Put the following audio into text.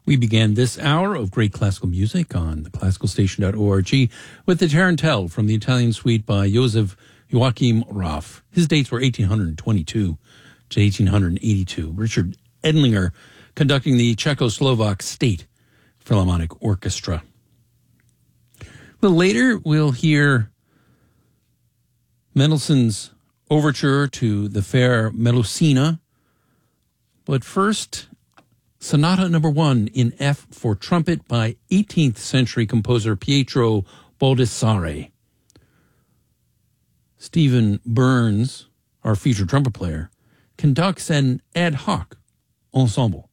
We began this hour of great classical music on theclassicalstation.org with the Tarantelle from the Italian Suite by Joseph Joachim Raff. His dates were 1822 to 1882. Richard Edlinger conducting the Czechoslovak State Philharmonic Orchestra. A little later, we'll hear Mendelssohn's Overture to the Fair Melusina. But first, Sonata No. 1 in F for trumpet by 18th century composer Pietro Baldassare. Stephen Burns, our featured trumpet player, conducts an ad hoc ensemble.